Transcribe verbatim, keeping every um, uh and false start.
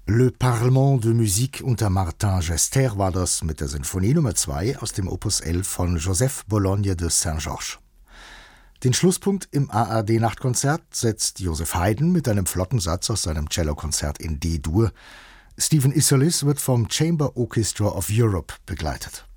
Le Parlement de Musique unter Martin Gester war das mit der Sinfonie Nummer zwei aus dem Opus elf von Joseph Bologne de Saint-Georges. Den Schlusspunkt im A R D-Nachtkonzert setzt Joseph Haydn mit einem flotten Satz aus seinem Cellokonzert in D-Dur. Stephen Isserlis wird vom Chamber Orchestra of Europe begleitet.